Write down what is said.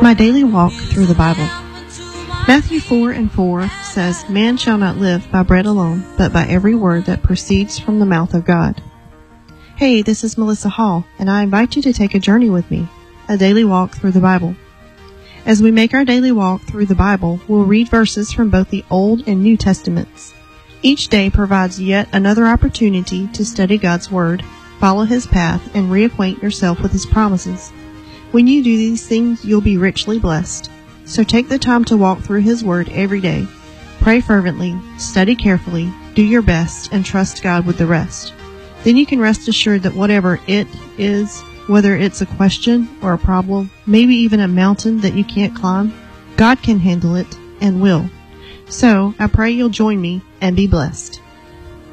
My daily walk through the Bible. Matthew 4:4 says, "Man shall not live by bread alone, but by every word that proceeds from the mouth of God." Hey, this is Melissa Hall, and I invite you to take a journey with me, a daily walk through the Bible. As we make our daily walk through the Bible, we'll read verses from both the Old and New Testaments. Each day provides yet another opportunity to study God's Word, follow His path, and reacquaint yourself with His promises. When you do these things, you'll be richly blessed. So take the time to walk through His Word every day. Pray fervently, study carefully, do your best, and trust God with the rest. Then you can rest assured that whatever it is, whether it's a question or a problem, maybe even a mountain that you can't climb, God can handle it and will. So I pray you'll join me and be blessed.